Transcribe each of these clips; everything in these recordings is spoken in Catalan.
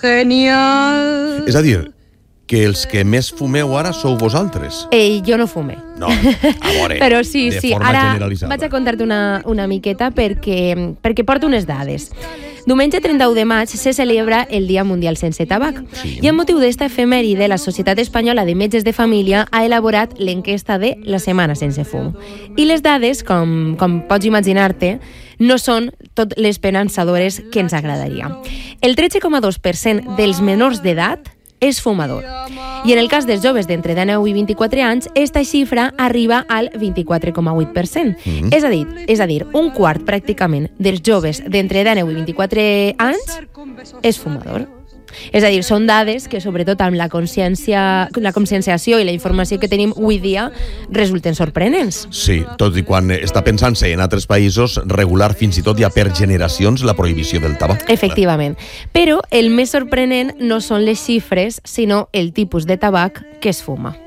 genial. És a dir, que els que més fumeu ara sou vosaltres. Jo no fume. No, a veure, però sí, de sí. forma Ara generalitzada. vaig a contar-te una miqueta perquè porto unes dades. Diumenge 31 de maig se celebra el Dia Mundial Sense Tabac. Sí. I amb motiu d'esta efemèride, la Societat Espanyola de Metges de Família ha elaborat l'enquesta de la Setmana Sense Fum. I les dades, com pots imaginar-te, no són tot les esperançadores que ens agradaria. El 13,2% dels menors d'edat és fumador. I en el cas dels joves d'entre 19 i 24 anys, esta xifra arriba al 24,8%. És a dir, un quart pràcticament dels joves d'entre 19 i 24 anys és fumador. És a dir, són dades que, sobretot amb la conscienciació i la informació que tenim avui dia, resulten sorprenents. Sí, tot i quan està pensant-se en altres països regular fins i tot ja per generacions la prohibició del tabac. Efectivament. Però el més sorprenent no són les xifres, sinó el tipus de tabac que es fuma.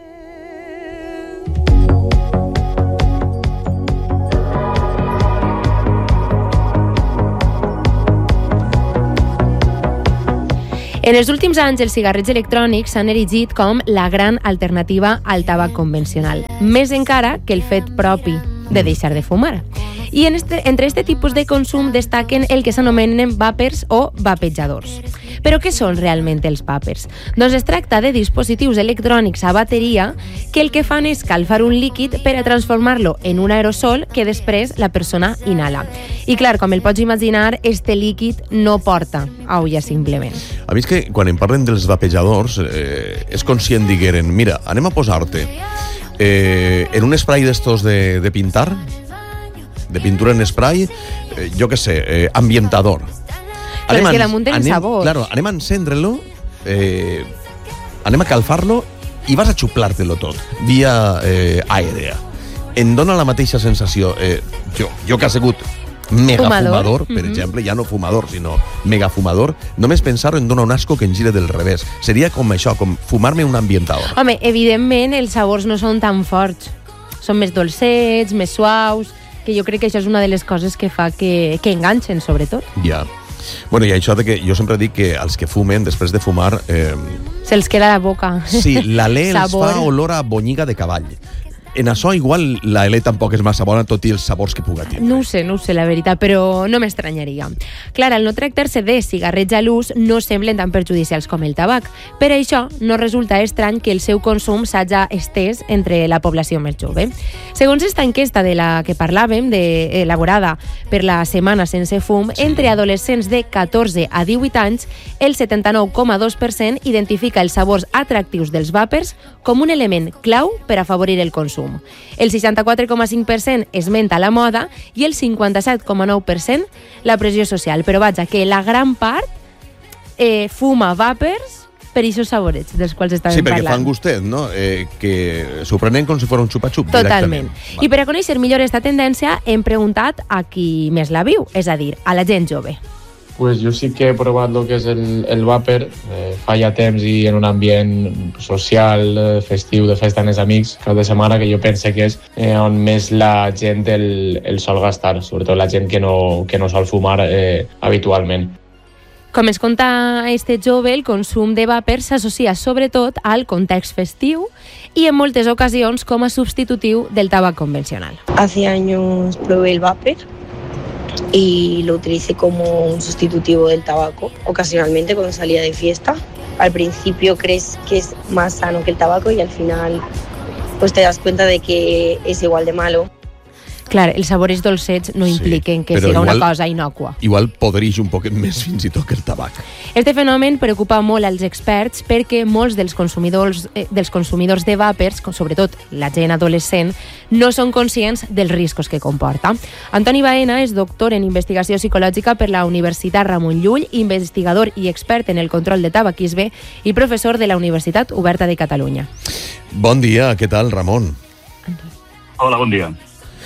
En els últims anys, els cigarrets electrònics s'han erigit com la gran alternativa al tabac convencional, més encara que el fet propi de deixar de fumar. I entre este tipus de consum destaquen el que s'anomenen vapers o vapejadors. Però què són realment els vapers? Doncs es tracta de dispositius electrònics a bateria que el que fan és calfar un líquid per a transformar-lo en un aerosol que després la persona inhala. I clar, com el pots imaginar, este líquid no porta olla simplement. A mi és que quan em parlen dels vapejadors és com si em digueren, mira, anem a posar-te en un spray d'estos de pintar, de pintura en spray, jo què sé, ambientador. Però és que damunt tenen sabors. Claro, anem a encendre-lo, anem a calfar-lo i vas a xuplar-te-lo tot, via aèrea. Em dona la mateixa sensació. Jo que ha sigut megafumador, per exemple, ja no fumador, sinó megafumador, només pensar-ho em dona un asco que em gire del revés. Seria com això, com fumar-me un ambientador. Home, evidentment els sabors no són tan forts. Són més dolcets, més suaus, que jo crec que això és una de les coses que fa que enganxen, sobretot. Ja. Bueno, i això de que jo sempre dic que els que fumen, després de fumar... Se'ls queda a la boca. Sí, l'alè els fa olor a bonyiga de cavall. En això igual l'alè tampoc és massa bona, tot i els sabors que puga tindre. No ho sé, la veritat, però no m'estranyaria. Clar, al no tractar-se de cigarrets a l'ús, no semblen tan perjudicials com el tabac. Per això, no resulta estrany que el seu consum s'hagi estès entre la població més jove. Segons esta enquesta de la que parlàvem, elaborada per la Setmana Sense Fum, entre adolescents de 14 a 18 anys, el 79,2% identifica els sabors atractius dels vàpers com un element clau per afavorir el consum. El 64,5% esmenta la moda i el 57,9% la pressió social. Però vaja, que la gran part fuma vàpers per aquests saborets dels quals estàvem parlant. Sí, perquè fan gustet, no? Que s'ho prenen com si fos un xupa-xup. Totalment. I per a conèixer millor aquesta tendència hem preguntat a qui més la viu, és a dir, a la gent jove. Pues yo sí que he probado lo que es el vapor fa ja temps i en un ambient social, festiu, de festa amb els amics, cap de setmana, que jo pense que és on més la gent el sol gastar, sobretot la gent que no sol fumar habitualment. Com ens conta este jove, el consum de vapor s'associa sobretot al context festiu i en moltes ocasions com a substitutiu del tabac convencional. Hace años probé el vapor y lo utilicé como un sustitutivo del tabaco, ocasionalmente cuando salía de fiesta. Al principio crees que es más sano que el tabaco y al final pues te das cuenta de que es igual de malo. Clar, els sabors dolcets no impliquen que siga una cosa innòcua. Igual podreix un poquet més fins i tot que el tabac. Este fenomen preocupa molt als experts perquè molts dels consumidors de vàpers, sobretot la gent adolescent, no són conscients dels riscos que comporta. Antoni Baena és doctor en investigació psicològica per la Universitat Ramon Llull, investigador i expert en el control de tabaquisme i professor de la Universitat Oberta de Catalunya. Bon dia, què tal, Ramon? Hola, bon dia.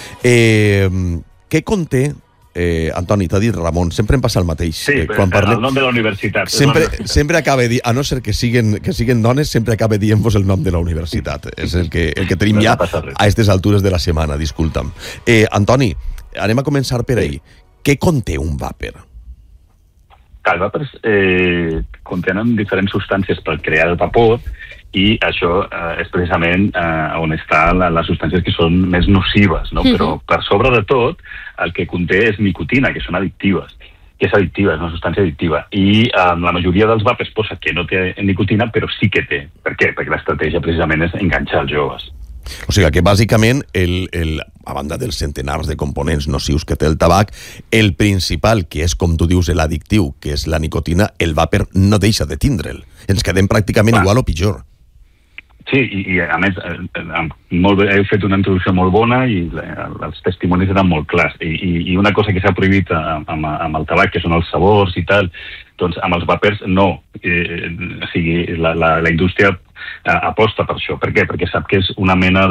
Què conté, Antoni, t'ha dit Ramon, sempre em passa el mateix. Sí, quan parlem... el nom de la universitat. Sempre acaba dient, a no ser que siguen dones, sempre acaba dient-vos el nom de la universitat. És el que tenim ja a aquestes altures de la setmana, disculpa'm. Antoni, anem a començar per ahí. Què conté un vàper? El vàper contenen diferents substàncies per crear el vapor, i això és precisament on estan les substàncies que són més nocives, no? Però per sobre de tot el que conté és nicotina, que són addictives, que és addictiva, és una substància addictiva, i la majoria dels vapers posa que no té nicotina, però sí que té. Per què? Perquè l'estratègia precisament és enganxar els joves. O sigui que bàsicament, a banda dels centenars de components nocius que té el tabac, el principal, que és, com tu dius, l'addictiu, que és la nicotina, el vàper no deixa de tindre'l. Ens quedem pràcticament igual o pitjor. Sí, i a més, heu fet una introducció molt bona i els testimonis eren molt clars. I una cosa que s'ha prohibit amb el tabac, que són els sabors i tal, doncs amb els vapers no. O sigui, la indústria aposta per això. Per què? Perquè sap que és una mena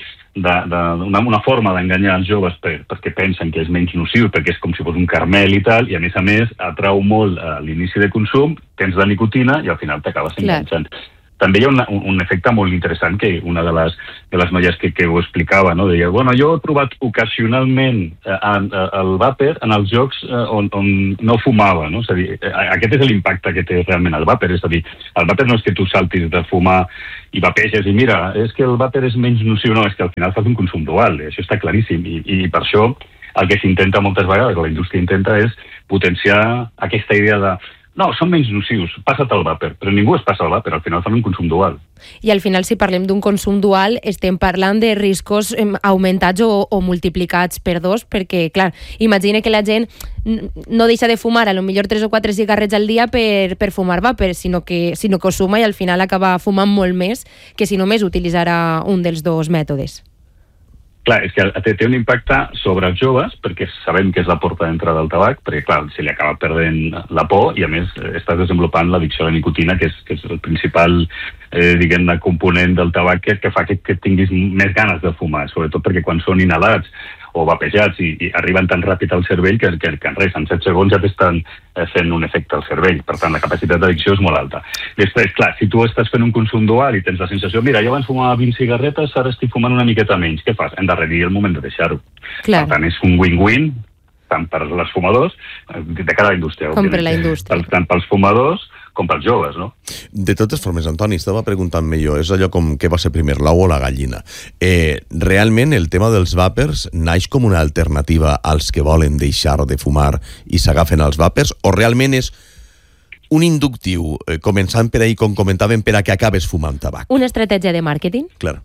una forma d'enganyar els joves perquè pensen que és menys nociu, perquè és com si fos un caramel i tal, i a més atrau molt l'inici de consum, tens la nicotina i al final t'acabes enganxant. També hi ha un efecte molt interessant, que una de les noies que ho explicava, no? Deia, bueno, jo he provat ocasionalment el vàper en els jocs on no fumava, no? És a dir, aquest és l'impacte que té realment el vàper, és a dir, el vàper no és que tu saltis de fumar i vapeges i mira, és que el vàper és menys nociu, no, és que al final fas un consum dual, això està claríssim, i per això el que s'intenta moltes vegades, que la indústria intenta, és potenciar aquesta idea de no, són menys nocius, passa't al vàper, però ningú es passa al vàper, al final fan un consum dual. I al final, si parlem d'un consum dual, estem parlant de riscos augmentats o multiplicats per 2, perquè, clar, imagina que la gent no deixa de fumar a lo millor 3 o 4 cigarrets al dia per fumar vàper, sinó que ho suma i al final acaba fumant molt més que si només utilitzara un dels dos mètodes. Clar, és que té un impacte sobre els joves, perquè sabem que és la porta d'entrada del tabac, perquè, clar, se li acaba perdent la por i, a més, estàs desenvolupant l'addicció a la nicotina, que és el principal, diguem-ne, component del tabac que fa que tinguis més ganes de fumar, sobretot perquè quan són inhalats o vapejats i arriben tan ràpid al cervell que en res, en 7 segons ja t'estan fent un efecte al cervell. Per tant, la capacitat d'addicció és molt alta. Després, clar, si tu estàs fent un consum dual i tens la sensació, mira, jo abans fumava 20 cigarretes, ara estic fumant una miqueta menys. Què fas? Endarrerir el moment de deixar-ho. Per tant, és un win-win, tant per els fumadors, de cada indústria, com per la indústria. Tant pels fumadors com pels joves, no? De totes formes, Antoni, estava preguntant-me jo, és allò com què va ser primer, l'ou o la gallina. Realment el tema dels vàpers naix com una alternativa als que volen deixar de fumar i s'agafen als vàpers, o realment és un inductiu, començant per ahir, com comentàvem, per a que acabes fumant tabac? Una estratègia de màrqueting? Clar.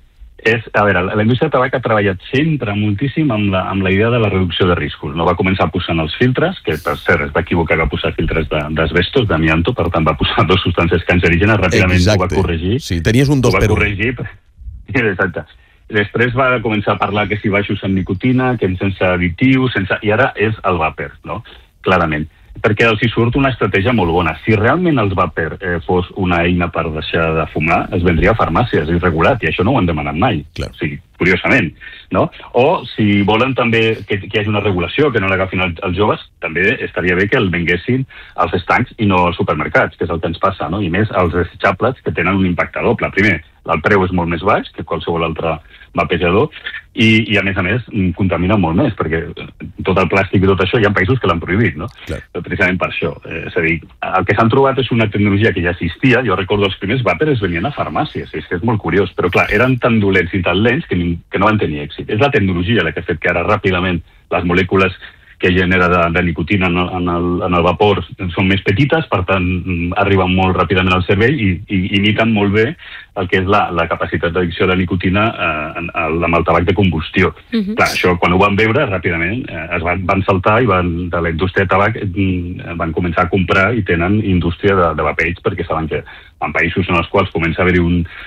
A veure, la indústria del tabac ha treballat sempre moltíssim amb la idea de la reducció de riscos. No va començar posant els filtres, que per cert es va equivocar, va posar filtres d'asbestos, d'amianto, per tant va posar 2 substàncies cancerígenes, ràpidament ho va corregir. Sí, tenies un 2 per 1. Exacte. Després va començar a parlar que si baixos en nicotina, que sense additius, i ara és el vàper, no? Clarament. Perquè els hi surt una estratègia molt bona. Si realment el vàper fos una eina per deixar de fumar, es vendria a farmàcies, és regulat, i això no ho han demanat mai. Clar. O sigui, curiosament, no? O si volen també que hi hagi una regulació, que no l'agafin els joves, també estaria bé que el venguessin als estancs i no als supermercats, que és el que ens passa, no? I més els desechables, que tenen un impacte doble. Primer, el preu és molt més baix que qualsevol altre vapejador i a més, contamina molt més, perquè tot el plàstic i tot això hi ha països que l'han prohibit, no? Clar. Precisament per això. És a dir, el que s'han trobat és una tecnologia que ja existia. Jo recordo els primers vàpers venien a farmàcies, és que és molt curiós, però clar, eren tan dolents i tan lents que no van tenir èxit. És la tecnologia la que ha fet que ara ràpidament les molècules que genera de nicotina en el vapor són més petites, per tant arriben molt ràpidament al cervell i imiten molt bé el que és la capacitat d'addicció a la nicotina amb el tabac de combustió. Clar, això quan ho van veure ràpidament es van saltar i de la indústria de tabac van començar a comprar i tenen indústria de vapeig, perquè saben que en països en els quals comença a haver-hi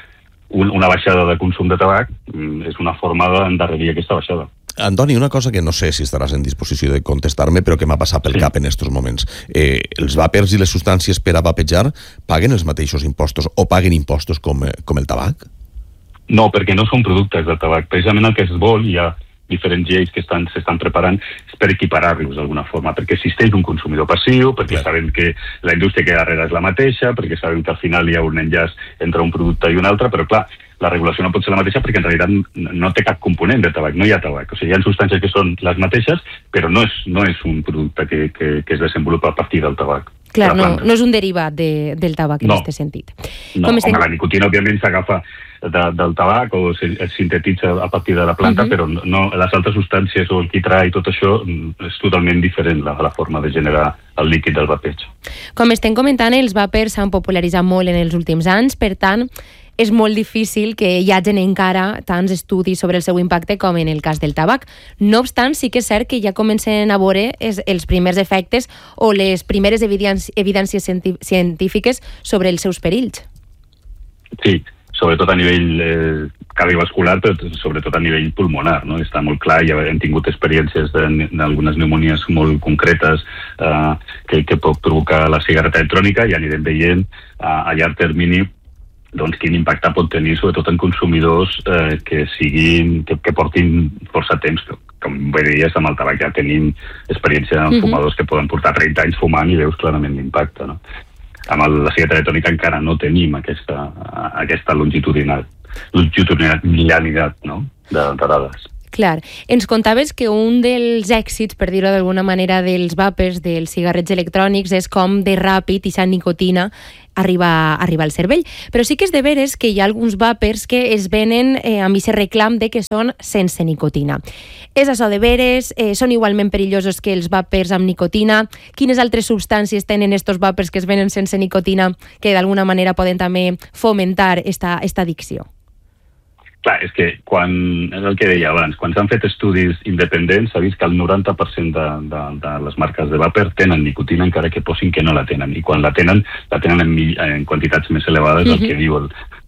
una baixada de consum de tabac és una forma d'endarrerir aquesta baixada. Antoni, una cosa que no sé si estaràs en disposició de contestar-me, però que m'ha passat pel cap en aquests moments. Els vàpers i les substàncies per a vapejar paguen els mateixos impostos o paguen impostos com el tabac? No, perquè no són productes de tabac. Precisament el que es vol, hi ha diferents lleis que s'estan preparant, és per equiparar-los d'alguna forma, perquè existeix un consumidor passiu, perquè sabem que la indústria que hi ha darrere és la mateixa, perquè sabem que al final hi ha un enllaç entre un producte i un altre, però clar, la regulació no pot ser la mateixa perquè en realitat no té cap component de tabac, no hi ha tabac. O sigui, hi ha substàncies que són les mateixes, però no és un producte que es desenvolupa a partir del tabac. Clar, no és un derivat del tabac en aquest sentit. No, la nicotina, òbviament, s'agafa del tabac o es sintetitza a partir de la planta, però no, les altres substàncies o el quitrà i tot això és totalment diferent la forma de generar el líquid del vapeig. Com estem comentant, els vapers s'han popularitzat molt en els últims anys, per tant, és molt difícil que hi hagi encara tants estudis sobre el seu impacte com en el cas del tabac. No obstant, sí que és cert que ja comencen a veure els primers efectes o les primeres evidències científiques sobre els seus perills. Sí, sobretot a nivell cardiovascular, però sobretot a nivell pulmonar, no? Està molt clar, ja hem tingut experiències d'algunes pneumonies molt concretes que pot provocar la cigarreta electrònica i anirem veient a llarg termini doncs quin impacte pot tenir, sobretot en consumidors que portin força temps. Com bé deies, amb el tabac ja tenim experiència amb fumadors que poden portar 30 anys fumant i veus clarament l'impacte, no? Amb la cigarreta electrònica encara no tenim aquesta longitudinalitat, no? de dades. Clar. Ens contaves que un dels èxits, per dir-ho d'alguna manera, dels vapers, dels cigarrets electrònics, és com de ràpid i la nicotina arriba al cervell. Però sí que és de veres que hi ha alguns vapers que es venen amb aquest reclam de que són sense nicotina. És això de veres? Són igualment perillosos que els vapers amb nicotina? Quines altres substàncies tenen estos vapers que es venen sense nicotina que d'alguna manera poden també fomentar esta addicció? Clar, és que és el que deia abans, quan s'han fet estudis independents s'ha vist que el 90% de les marques de vapor tenen nicotina encara que posin que no la tenen, i quan la tenen en quantitats més elevades del que diu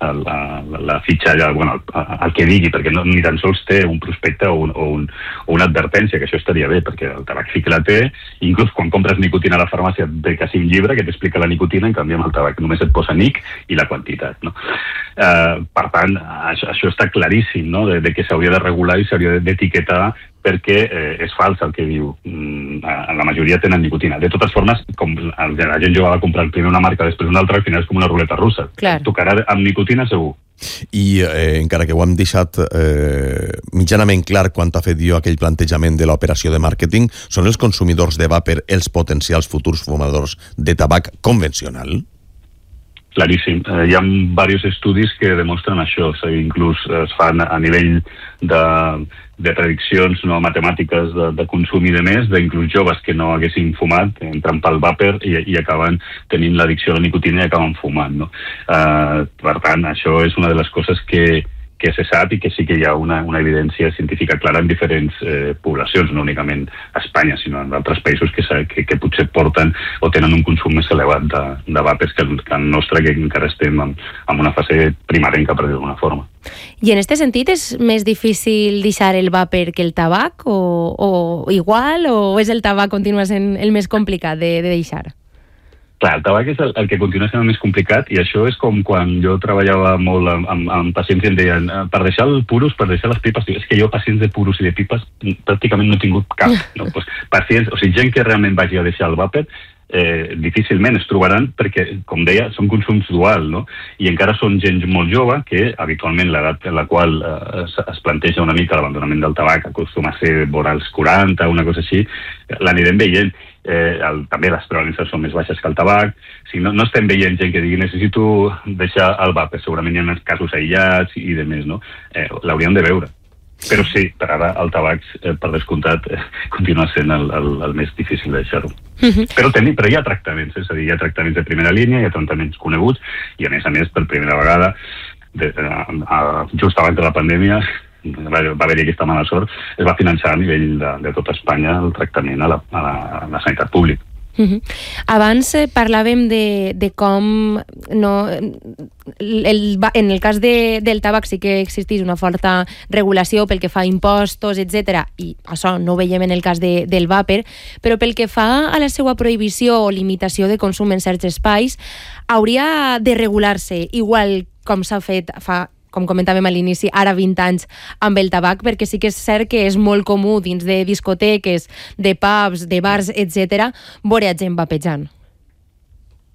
la fitxa, el que digui, perquè ni tan sols té un prospecte o una advertència, que això estaria bé, perquè el tabac sí que la té, inclús quan compres nicotina a la farmàcia ve quasi un llibre que t'explica la nicotina, en canvi amb el tabac només et posa nic i la quantitat, no? Per tant, això està claríssim, no? De que s'hauria de regular i s'hauria d'etiquetar perquè és fals el que diu. La majoria tenen nicotina. De totes formes, com la gent jove va comprar primer una marca, després una altra, al final és com una ruleta russa. Tocarà amb nicotina segur. I encara que ho hem deixat mitjanament clar quan ha fet jo aquell plantejament de l'operació de màrqueting, són els consumidors de vapor els potencials futurs fumadors de tabac convencional? Claríssim. Hi ha diversos estudis que demostren això. Inclús es fan a nivell de prediccions matemàtiques de consum i de més, d'inclús joves que no haguessin fumat, entren pel vapor i acaben tenint l'addicció a la nicotina i acaben fumant, no? Per tant, això és una de les coses que se sap i que sí que hi ha una evidència científica clara en diferents poblacions, no únicament a Espanya, sinó en altres països que potser porten o tenen un consum més elevat de vapers que el nostre, que encara estem en una fase primerenca, per dir d'alguna forma. I en aquest sentit és més difícil deixar el vapor que el tabac? O igual? O és el tabac continua sent el més complicat de deixar? Clar, el tabac és el que continua sent el més complicat, i això és com quan jo treballava molt amb pacients i em deien per deixar el puros, per deixar les pipes, és que jo pacients de puros i de pipes pràcticament no he tingut cap. No? Pacients, o sigui, gent que realment vagi a deixar el vapor difícilment es trobaran perquè, com deia, són consums dual, no? I encara són gent molt jove que habitualment l'edat en la qual es planteja una mica l'abandonament del tabac acostuma a ser vora els 40, una cosa així, l'anirem veient. També les prevalences són més baixes que el tabac. No estem veient gent que digui necessito deixar el vapor, segurament hi ha casos aïllats i de més, no? L'hauríem de veure. Però sí, per ara el tabac, per descomptat, continua sent el més difícil de deixar-ho. Però hi ha tractaments, és a dir, hi ha tractaments de primera línia, hi ha tractaments coneguts, i a més, per primera vegada, just abans de la pandèmia, va haver-hi aquesta mala sort, es va finançar a nivell de tota Espanya el tractament a la sanitat pública. Abans parlàvem de com en el cas del tabac sí que existeix una forta regulació pel que fa a impostos, etc. I això no ho veiem en el cas del vapor, però pel que fa a la seva prohibició o limitació de consum en certs espais, hauria de regular-se igual com s'ha fet com comentàvem a l'inici, ara 20 anys amb el tabac, perquè sí que és cert que és molt comú dins de discoteques, de pubs, de bars, etc., veure gent vapejant.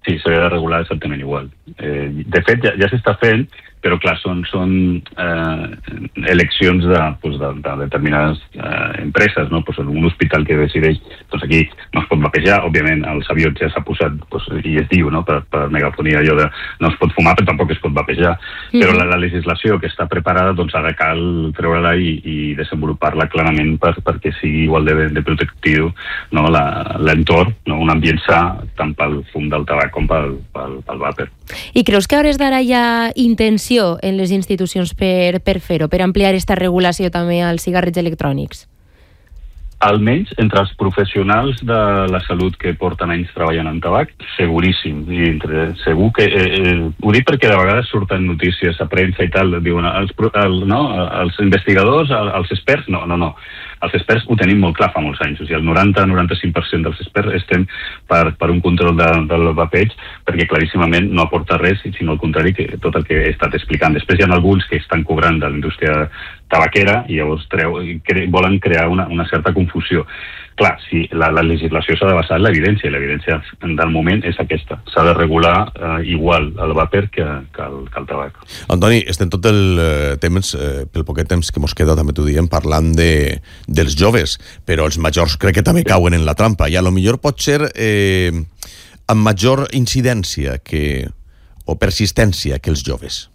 Sí, s'ha de regular exactament igual. De fet, ja s'està fent, però clar, són eleccions de determinades empreses, no? Pues un hospital que decideix, doncs aquí no es pot vapejar, òbviament als avions ja s'ha posat, i es diu, no? Per megafonia allò de no es pot fumar, però tampoc es pot vapejar. Però la legislació que està preparada, doncs ara cal treure-la i desenvolupar-la clarament perquè sigui igual de protectiu, no? L'entorn, no? Un ambient sa, tant pel fum del tabac com pel vàper. I creus que a hores d'ara hi ha intenció en les institucions per fer-ho, per ampliar aquesta regulació també als cigarrets electrònics? Almenys entre els professionals de la salut que porten anys treballant en tabac, seguríssim. Segur que... ho dic perquè de vegades surten notícies a premsa i tal, diuen els investigadors, els experts... No. Els experts ho tenim molt clar fa molts anys. O sigui, el 90-95% dels experts estem per un control del vapeig, perquè claríssimament no aporta res, sinó al contrari que tot el que he estat explicant. Després hi ha alguns que estan cobrant de la indústria tabaquera i llavors volen crear una certa confusió. Clar, si la legislació s'ha de basar en l'evidència, i l'evidència del moment és aquesta. S'ha de regular igual el vàper que el tabac. Antoni, estem tot el temps, pel poquet temps que mos queda, també t'ho diem, parlant dels joves, però els majors crec que també cauen en la trampa, i a lo millor pot ser amb major incidència o persistència que els joves.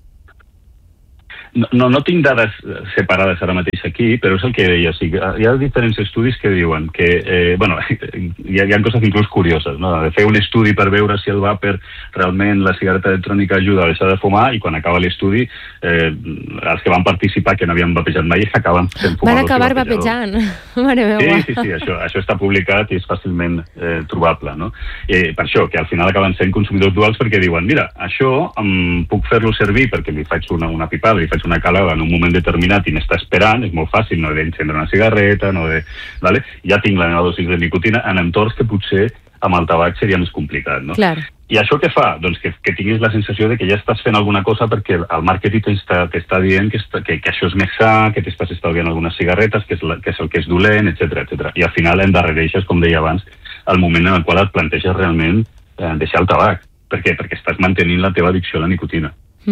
No tinc dades separades ara mateix aquí, però és el que deia. Hi ha diferents estudis que diuen que, hi ha coses inclús curioses, no? De fer un estudi per veure si el vàper realment, la cigarreta electrònica ajuda a deixar de fumar, i quan acaba l'estudi, els que van participar, que no havien vapejat mai, acaben sent fumadors. Van acabar vapejant. Mare meva. Sí, això està publicat i és fàcilment trobable, no? Per això, que al final acaben sent consumidors duals, perquè diuen, mira, això puc fer-lo servir perquè li faig una pipada, li faig una calada en un moment determinat i m'està esperant, és molt fàcil, no he d'encendre una cigarreta, vale? Ja tinc la meva dosis de nicotina en entorns que potser amb el tabac seria més complicat, no? Clar. I això què fa? Doncs que tinguis la sensació de que ja estàs fent alguna cosa perquè el màrqueting t'està dient que això és més sa, que t'estàs estalviant algunes cigarretes, que és el que és dolent, etc. I al final endarrereixes, com deia abans, el moment en el qual et planteges realment deixar el tabac. Per què? Perquè estàs mantenint la teva addicció a la nicotina.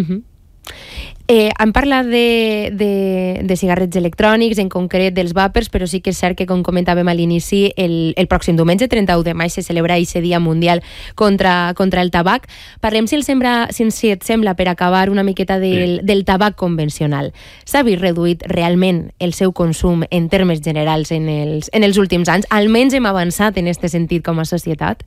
Hem parlat de cigarrets electrònics, en concret dels vàpers, però sí que és cert que, com comentàvem a l'inici, el pròxim diumenge, 31 de maig, se celebra aquest Dia Mundial contra el tabac. Parlem, si et sembla, per acabar una miqueta del tabac convencional. S'ha vist reduït realment el seu consum en termes generals en els últims anys? Almenys hem avançat en aquest sentit com a societat?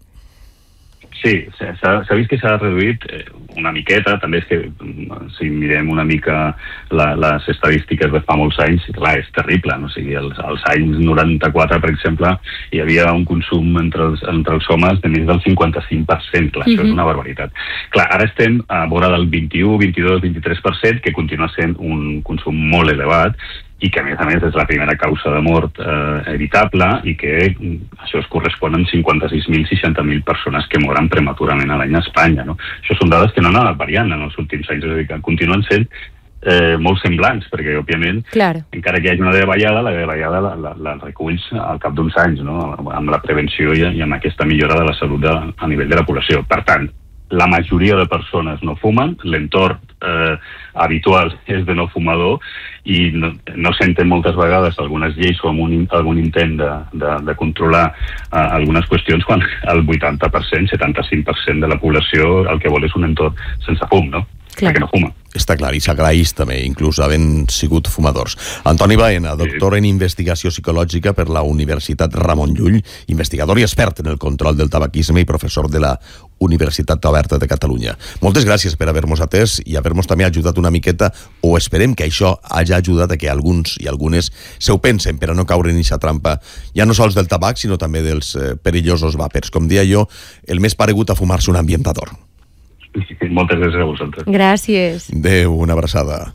Sí, s'ha vist que s'ha reduït una miqueta. També és que si mirem una mica les estadístiques de fa molts anys, clar, és terrible, no? O sigui, als anys 94, per exemple, hi havia un consum entre els homes de més del 55%. Clar, això és una barbaritat. Clar, ara estem a vora del 21, 22, 23%, que continua sent un consum molt elevat, i que, a més, és la primera causa de mort evitable, i que això es correspon amb 56.000, 60.000 persones que moren prematurament a l'any a Espanya, no? Això són dades que no han anat variant en els últims anys, és a dir, que continuen sent molt semblants, perquè, òbviament, encara que hi hagi una davallada, la davallada la reculls al cap d'uns anys, no? Amb la prevenció i amb aquesta millora de la salut a nivell de la població. Per tant, la majoria de persones no fumen, l'entorn habitual és de no fumador, i no senten moltes vegades algunes lleis o algun intent de controlar algunes qüestions, quan el 80%, 75% de la població el que vol és un entorn sense fum, no? Perquè no fuma. Està clar, i s'agraeix també, inclús havent sigut fumadors. Antoni Baena, doctor en investigació psicològica per la Universitat Ramon Llull, investigador i expert en el control del tabaquisme i professor de la Universitat Oberta de Catalunya. Moltes gràcies per haver-nos atès i haver-nos també ajudat una miqueta, o esperem que això hagi ajudat a que alguns i algunes se ho pensen per a no caure en aquesta trampa, ja no sols del tabac, sinó també dels perillosos vàpers. Com deia jo, el més paregut a fumar-se un ambientador. Moltes gràcies a vosaltres. Gràcies. Adéu, una abraçada.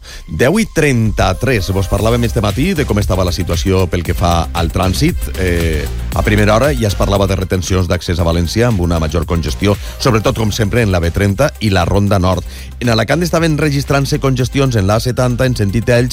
10:33, vos parlàvem este matí de com estava la situació pel que fa al trànsit. A primera hora ja es parlava de retencions d'accés a València amb una major congestió, sobretot, com sempre, en la B30 i la Ronda Nord. En Alacant estaven registrant-se congestions en la A70 en sentit Elx,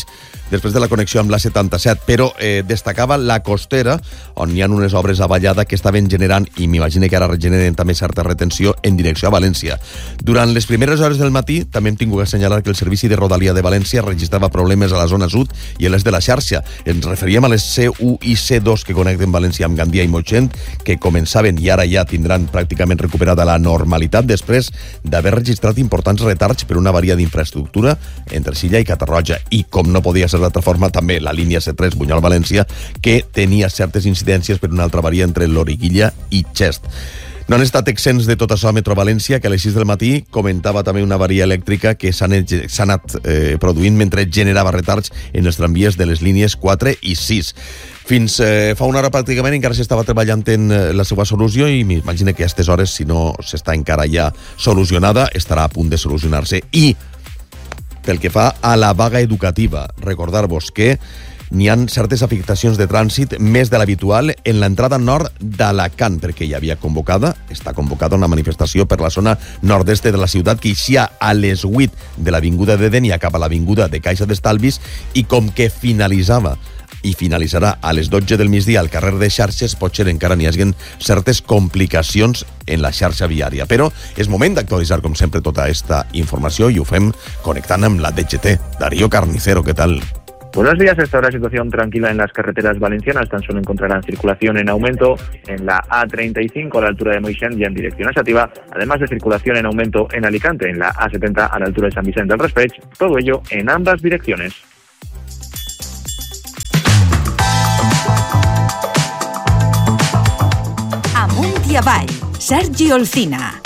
després de la connexió amb la 77, però destacava la Costera, on hi ha unes obres a Vallada que estaven generant, i m'imagino que ara regeneren també certa retenció, en direcció a València. Durant les primeres hores del matí també hem tingut que assenyalar que el servici de Rodalia de València registrava problemes a la zona sud i a l'est de la xarxa. Ens referíem a les C1 i C2 que connecten València amb Gandia i Moixent, que començaven i ara ja tindran pràcticament recuperada la normalitat després d'haver registrat importants retards per una avaria d'infraestructura entre Silla i Catarroja. I, com no podia ser d'altra forma, també la línia C3 Bunyol-València, que tenia certes incidències per una altra avaria entre Loriguilla i Xest. No han estat exempts de tot això a Metro València, que a les 6 del matí comentava també una avaria elèctrica que s'ha anat produint mentre generava retards en els tramvies de les línies 4 i 6. Fins fa una hora pràcticament encara s'estava treballant en la seva solució i m'imagino que a aquestes hores, si no s'està encara ja solucionada, estarà a punt de solucionar-se. I pel que fa a la vaga educativa, recordar-vos que n'hi ha certes afectacions de trànsit més de l'habitual en l'entrada nord d'Alacant, perquè hi havia està convocada una manifestació per la zona nord-est de la ciutat que eixia a les 8 de l'avinguda de Dénia cap a l'avinguda de Caixa d'Estalvis, i com que finalitzava i finalitzarà a les 12 del migdia al carrer de Xarxes, potser encara n'hi hagin certes complicacions en la xarxa viària. Però és moment d'actualitzar, com sempre, tota aquesta informació i ho fem connectant amb la DGT. Darío Carnicero, ¿qué tal? Buenos días. Hasta ahora situación tranquila en las carreteras valencianas. Tan solo encontrarán circulación en aumento en la A35 a la altura de Moixent y en dirección a Xàtiva, además de circulación en aumento en Alicante, en la A70 a la altura de Sant Vicent del Raspeig, todo ello en ambas direcciones. Amunt i avall, Sergi Olcina.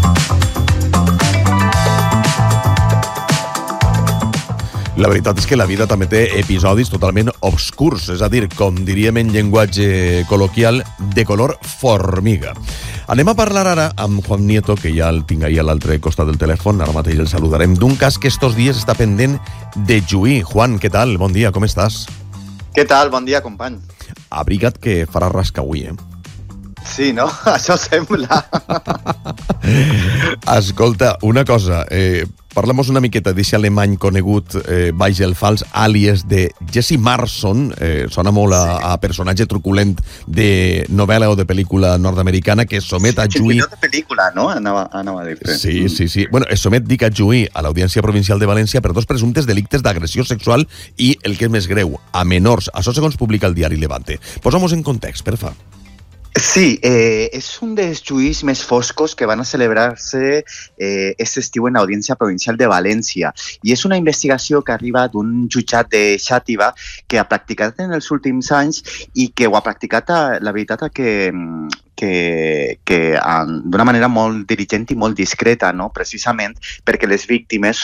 La veritat és que la vida també té episodis totalment obscurs, és a dir, com diríem en llenguatge col·loquial, de color formiga. Anem a parlar ara amb Juan Nieto, que ja el tinc ahí a l'altre costat del telèfon, ara mateix el saludarem, d'un cas que estos dies està pendent de juí. Juan, què tal? Bon dia, com estàs? Què tal? Bon dia, company. Abriga't que farà rasca avui, Sí, no? Això sembla. Escolta, una cosa, parlem-nos una miqueta d'aquest alemany conegut baix el fals àlies de Jesse Marson, sona molt a personatge truculent de novel·la o de pel·lícula nord-americana, que es somet a juí... De pel·lícula, no? Anava a dir-te. Sí. Bueno, es somet, dic, a juí a l'Audiència Provincial de València per 2 presumptes delictes d'agressió sexual i, el que és més greu, a menors. Això segons publica el diari Levante. Posa'm-nos en context, per favor. Sí, és un dels juís més foscos que van a celebrar-se aquest estiu en l'Audiència Provincial de València. I és una investigació que arriba d'un jutjat de Xàtiva que ha practicat en els últims anys i que ho ha practicat, la veritat, que d'una manera molt diligent i molt discreta, no? Precisament perquè les víctimes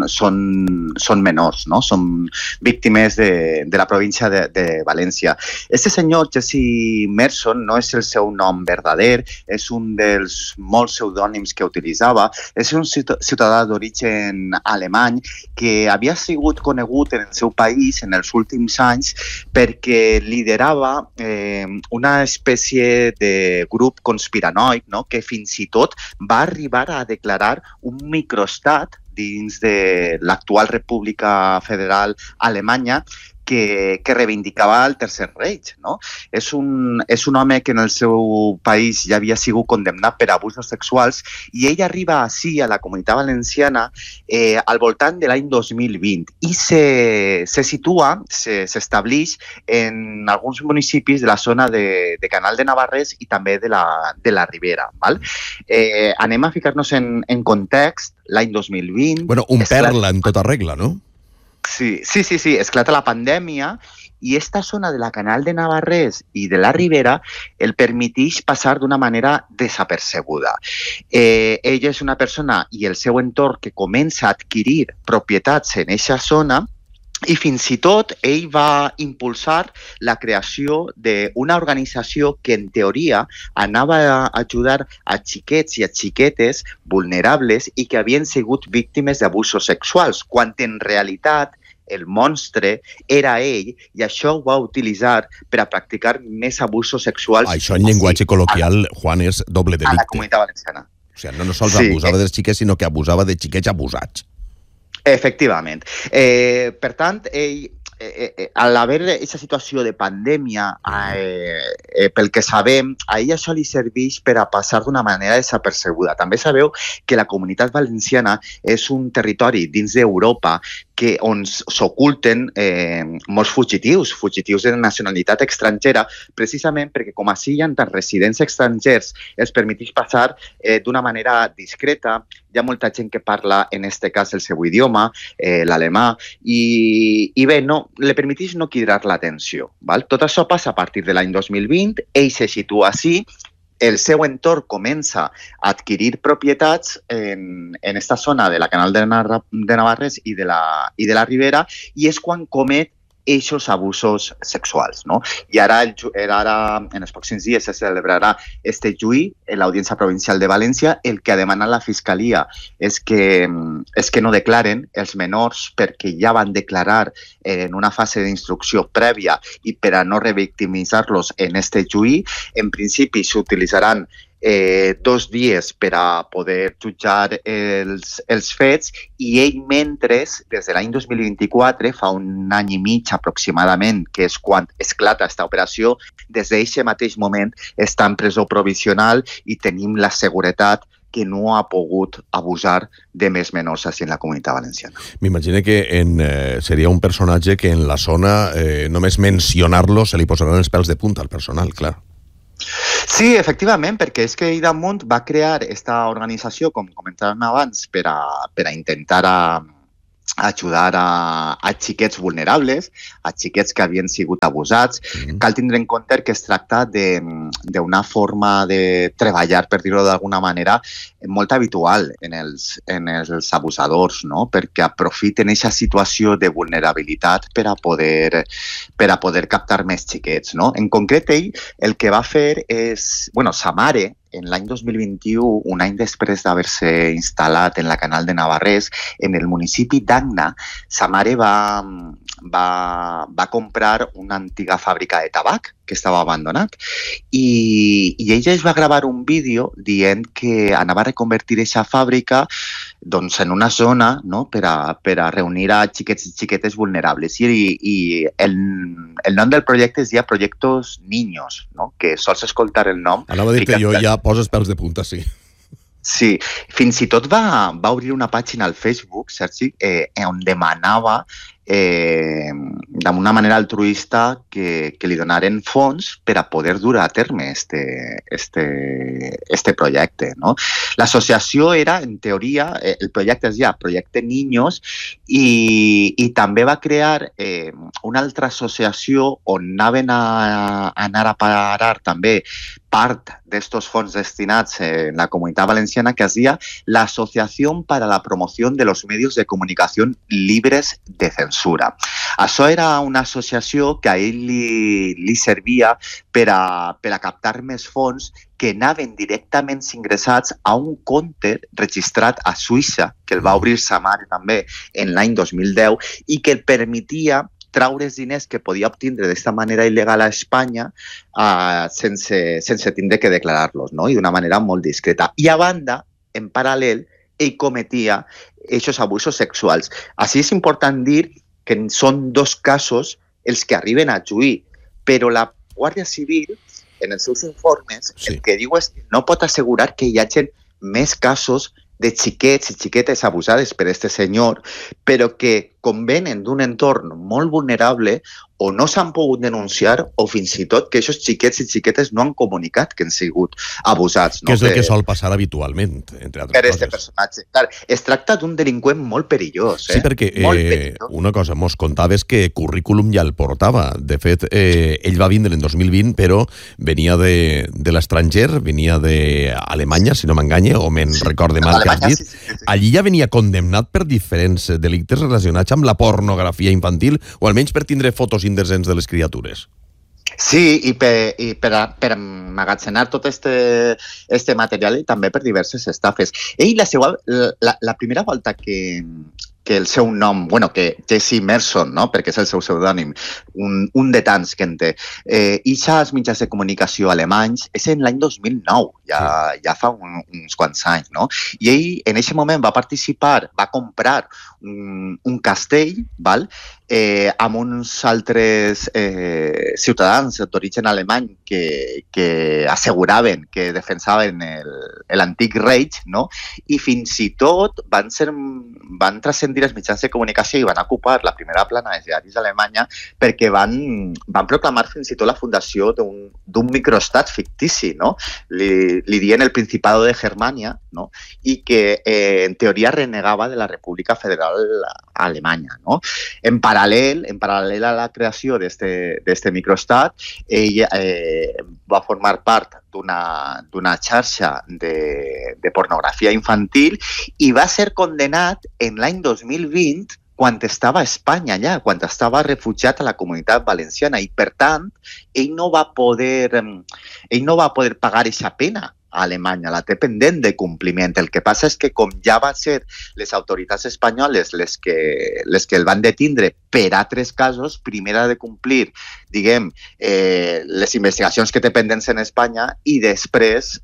són menors, no? Són víctimes de la província de València. Este senyor, Jesse Marson, no és el seu nom verdader, és un dels molts pseudònims que utilitzava, és un ciutadà d'origen alemany que havia sigut conegut en el seu país en els últims anys perquè liderava una espècie de grup conspiranoic, no? Que fins i tot va arribar a declarar un microestat dins de l'actual República Federal Alemanya que reivindicava el Tercer Reich, no? És un home que en el seu país ja havia sigut condemnat per abusos sexuals i ell arriba així a la Comunitat Valenciana al voltant de l'any 2020 i se situa, s'estableix en alguns municipis de la zona de Canal de Navarrés i també de la Ribera. Val? Anem a ficar-nos en context, l'any 2020... Bueno, un perla en tota regla, no? Sí, esclata la pandèmia i esta zona de la Canal de Navarrés i de la Ribera el permeteix passar d'una manera desapercebuda. Ell és una persona i el seu entorn que comença a adquirir propietats en aquesta zona i fins i tot ell va impulsar la creació d'una organització que en teoria anava a ajudar a xiquets i a xiquetes vulnerables i que havien sigut víctimes d'abusos sexuals, quan en realitat el monstre era ell i això ho va utilitzar per a practicar més abusos sexuals. Això en llenguatge col·loquial, Juan, és doble delicte. A la Comunitat Valenciana. O sigui, no sols abusava dels xiquets, sinó que abusava de xiquets abusats. Efectivament. Per tant, ell al haver aquesta situació de pandèmia, pel que sabem, a ella això li serveix per a passar d'una manera desapercebuda. També sabeu que la Comunitat Valenciana és un territori dins d'Europa on s'oculten molts fugitius de nacionalitat estrangera, precisament perquè com així hi ha tants residents estrangers, els permeteix passar d'una manera discreta. Hi ha molta gent que parla, en aquest cas, el seu idioma, l'alemà, i bé, li permeteix no cridar l'atenció. Tot això passa a partir de l'any 2020, ell se situa així, el seu entorn comença a adquirir propietats en aquesta zona de la Canal de Navarres i de la Ribera, i és quan comet eixos abusos sexuals. I ara, en els pròxims dies, se celebrarà este juí en l'Audiència Provincial de València. El que ha demanat la Fiscalia és que no declaren els menors perquè ja van declarar en una fase d'instrucció prèvia i per a no revictimitzar-los en este juí. En principi s'utilitzaran 2 dies per a poder jutjar els fets, i ell mentre, des de l'any 2024, fa un any i mig aproximadament, que és quan esclata aquesta operació, des d'aquest mateix moment està en presó provisional i tenim la seguretat que no ha pogut abusar de més menors així en la Comunitat Valenciana. M'imagino que seria un personatge que en la zona, només mencionar-lo, se li posaran els pèls de punta al personal, clar. Sí, efectivament, perquè és que ell damunt va crear aquesta organització, com comentàvem abans, per a intentar ajudar a xiquets vulnerables, a xiquets que havien sigut abusats. Cal tindre en compte que es tracta d'una forma de treballar, per dir-ho d'alguna manera, molt habitual en els abusadors, perquè aprofiten aquesta situació de vulnerabilitat per a poder captar més xiquets. En concret, ell el que va fer és... sa mare, en l'any 2021, un any després d'haver-se instal·lat en la Canal de Navarres, en el municipi d'Agna, sa mare va comprar una antiga fàbrica de tabac que estava abandonat, i ella es va gravar un vídeo dient que anava a reconvertir aquesta fàbrica en una zona per a reunir a xiquets i xiquetes vulnerables. I el nom del projecte es deia Proyectos Niños, que sols escoltar el nom... Anava a dir que jo ja poses pèls de punta, sí. Sí, fins i tot va obrir una pàgina al Facebook, Sergi, on demanava d'una manera altruista que li donaren fons per a poder dur a terme este projecte. L'associació era, en teoria, el projecte es deia Projecte Niños, i també va crear una altra associació on anaven a anar a parar també part d'estos fons destinats en la Comunitat Valenciana, que es deia la Asociación para la Promoción de los Medios de Comunicación Libres de Censura. Això era una associació que a ell li servia per a captar més fons que anaven directament ingressats a un compte registrat a Suïssa, que el va obrir sa mare també en l'any 2010, i que el permetia traure els diners que podia obtindre d'aquesta manera il·legal a Espanya sense tindre que declarar-los, i d'una manera molt discreta. I a banda, en paral·lel, ell cometia aquests abusos sexuals. Així és important dir que són 2 casos els que arriben a juí, però la Guàrdia Civil, en els seus informes, el que diu és que no pot assegurar que hi hagi més casos de xiquets i xiquetes abusades per aquest senyor, però que com venen d'un entorn molt vulnerable, o no s'han pogut denunciar, o fins i tot que aquests xiquets i xiquetes no han comunicat que han sigut abusats. Que és el que sol passar habitualment, entre altres coses. Per personatge. Clar, es tracta d'un delinqüent molt perillós. Sí, perquè una cosa, mos contaves que currículum ja el portava. De fet, ell va vindre en 2020, però venia de l'estranger, venia d'Alemanya, si no m'enganye, o me'n recorde mal que has dit. Allí ja venia condemnat per diferents delictes relacionats amb la pornografia infantil, o almenys per tindre fotos indecents de les criatures. Sí, i per emmagatzenar tot este material i també per diverses estafes. Ell, la primera volta que el seu nom, que Jesse Merson, no? Perquè és el seu pseudònim, un de tants que en té, i als mitjans de comunicació alemanys és en l'any 2009, ja fa uns quants anys, no? I ell en aquest moment va comprar un castell, amb uns altres ciutadans d'origen alemany que asseguraven que defensaven l'antic Reich, no? I fins i tot van transcendir els mitjans de comunicació i van ocupar la primera plana dels diaris d'Alemanya perquè van proclamar fins i tot la fundació d'un microestat fictici, no? Li dien el Principado de Germania, no? I que en teoria renegava de la República Federal Alemanya, no? En paral·lel a la creació d'este microestat, ell va formar part d'una xarxa de pornografia infantil i va ser condenat en l'any 2020 quan estava a Espanya allà, quan estava refugiat a la Comunitat Valenciana i, per tant, ell no va poder pagar aquesta pena a Alemanya, la té pendent de compliment. El que passa és que com ja va ser les autoritats espanyoles les que el van detindre per altres casos, primer ha de complir, les investigacions que té pendents en Espanya i després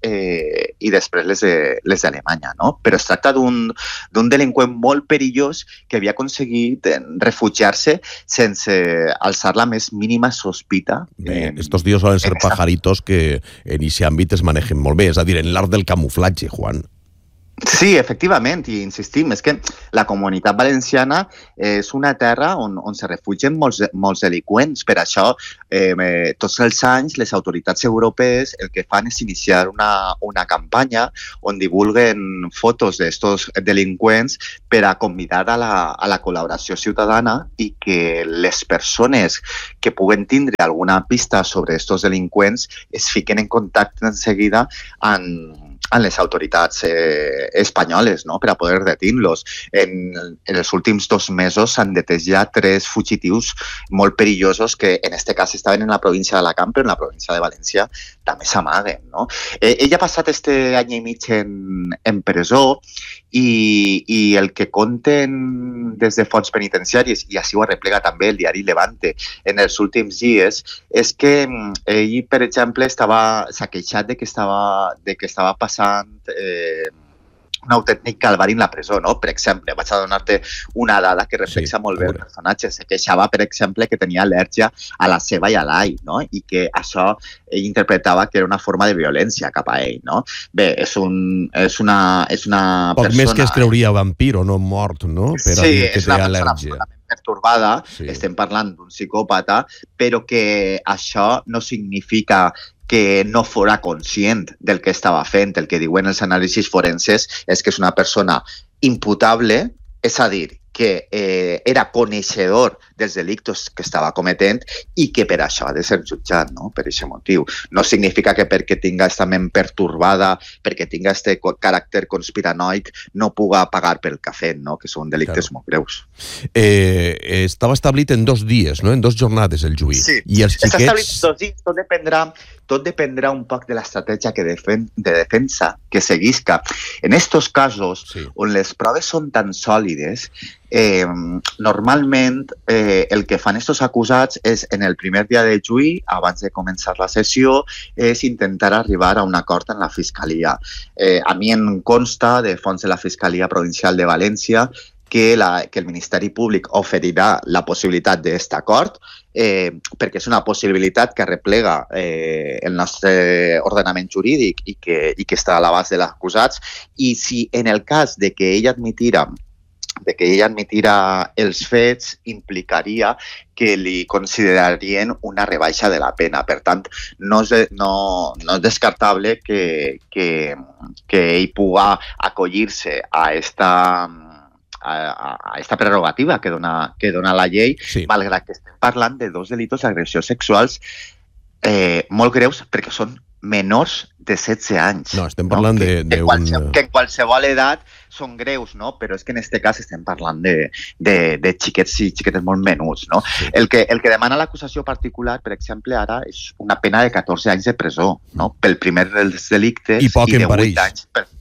les d'Alemanya, no? Però es tracta d'un delinqüent molt perillós que havia aconseguit refugiar-se sense alçar la més mínima sospita. Estos tíos suelen ser pajaritos que en ese àmbit es manejen molt bé, és a dir, en l'art del camuflatge, Juan. Sí, efectivament, i insistim, és que la Comunitat Valenciana és una terra on se refugien molts delinqüents. Per això, tots els anys, les autoritats europees el que fan és iniciar una campanya on divulguen fotos d'estos delinqüents per a convidar a la col·laboració ciutadana i que les persones que puguen tindre alguna pista sobre estos delinqüents es fiquen en contacte en seguida amb les autoritats espanyoles, no?, per a poder detenir-los. En els últims 2 mesos s'han detès ja 3 fugitius molt perillosos que en aquest cas estaven en la província d'Alacant, però en la província de València també s'amaguen, no? Ell ha passat este any i mig en presó i el que conten des de fonts penitenciàries, i així ho arreplega també el diari Levante en els últims dies, és que ell, per exemple, s'ha queixat de que estava passant un autèntic calvari en la presó, no? Per exemple, vaig a donar-te una dada que reflexa molt bé el personatge. Se queixava, per exemple, que tenia al·lèrgia a la ceba i a l'all, no? I que això ell interpretava que era una forma de violència cap a ell, no? Bé, és una persona... Poc més que es creuria vampir o no mort, no? Per a dir que té al·lèrgia. Pertorbada, estem parlant d'un psicòpata, però que això no significa que no fora conscient del que estava fent. El que diuen els anàlisis forenses és que és una persona imputable, és a dir, que era coneixedor dels delictes que estava cometent i que per això ha de ser jutjat, no? Per aquest motiu. No significa que perquè tinga esta ment pertorbada, perquè tinga este caràcter conspiranoic, no puga pagar pel que ha fet, no? Que són delictes molt greus. Estava establit en 2 dies, no? En 2 jornades el juí. Sí, està establit 2 dies, tot dependrà un poc de l'estratègia de defensa que seguisca. En estos casos, on les proves són tan sòlides, normalment el que fan estos acusats és en el primer dia de juí, abans de començar la sessió, és intentar arribar a un acord en la Fiscalia. A mi em consta de fonts de la Fiscalia Provincial de València que el Ministeri Públic oferirà la possibilitat d'aquest acord, perquè és una possibilitat que arreplega el nostre ordenament jurídic i que està a l'abast de l'acusats, i si en el cas de que ell admitira els fets, implicaria que li considerarien una rebaixa de la pena. Per tant, no és descartable que ell puga acollir-se a esta prerrogativa que dona la llei, malgrat que estem parlant de 2 delitos d'agressions sexuals molt greus, perquè són menors de 16 anys. No, estem parlant que en qualsevol edat són greus, no? Però és que en aquest cas estem parlant de xiquets i xiquetes molt menuts, no? Sí. El que demana l'acusació particular, per exemple, ara és una pena de 14 anys de presó, no? Pel primer dels delictes i de 8 anys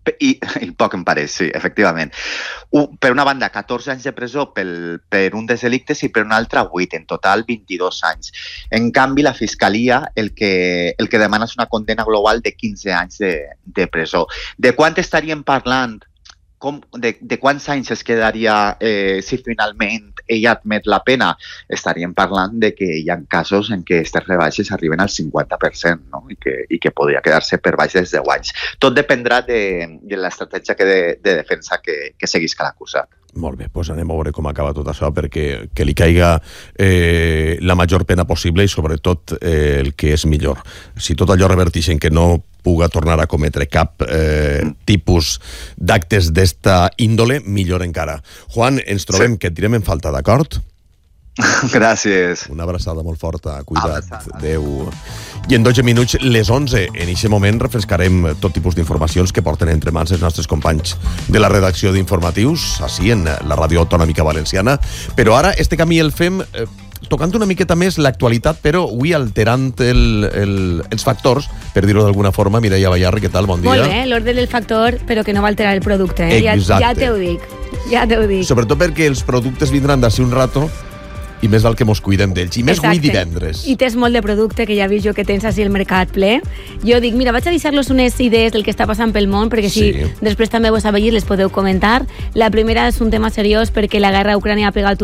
I poc em pareix, sí, efectivament. Per una banda, 14 anys de presó per un dels delictes i per una altra 8, en total 22 anys. En canvi, la Fiscalia el que demana és una condena global de 15 anys de presó. De quant estaríem parlant? De quants anys es quedaria si finalment ell admet la pena? Estaríem parlant de que hi ha casos en què aquestes rebaixes arriben al 50%, no? I que podria quedar-se per baix dels 10 anys. Tot dependrà de l'estratègia de defensa que seguisca l'acusat. Molt bé, doncs anem a veure com acaba tot això perquè que li caiga la major pena possible i sobretot el que és millor. Si tot allò reverteix en que no puga tornar a cometre cap tipus d'actes d'esta índole, millor encara. Juan, ens trobem, que et direm en falta, d'acord? Gràcies. Una abraçada molt forta, cuida't, adeu. I en 12 minuts, les 11, en aquest moment refrescarem tot tipus d'informacions que porten entre mans els nostres companys de la redacció d'informatius, així en la Ràdio Autonòmica Valenciana, però ara este camí el fem tocant una miqueta més l'actualitat, però avui alterant els factors, per dir-ho d'alguna forma. Mireia Ballarri, què tal? Bon dia. Molt bé, l'ordre del factor, però que no va alterar el producte. Exacte. Ja te ho dic. Sobretot perquè els productes vindran d'ací un rato i més val que mos cuidem d'ells. I més avui divendres. I tens molt de producte, que ja he vist jo que tens així el mercat ple. Jo dic, mira, vaig a deixar-los unes idees del que està passant pel món, perquè si després també vos avellís les podeu comentar. La primera és un tema seriós perquè la guerra a Ucrània ha pegat